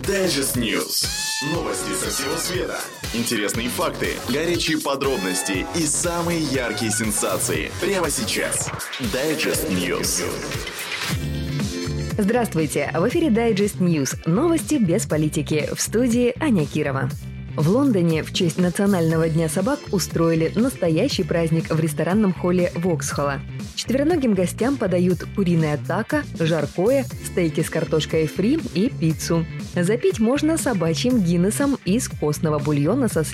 Digest News. Новости со всего света. Интересные факты, горячие подробности и самые яркие сенсации. Прямо сейчас. Digest News. Здравствуйте! В эфире Digest News. Новости без политики. В студии Аня Кирова. В Лондоне в честь Национального дня собак устроили настоящий праздник в ресторанном холле Воксхолла. Четвероногим гостям подают куриное тако, жаркое, стейки с картошкой фри и пиццу. Запить можно собачьим Гиннесом из костного бульона со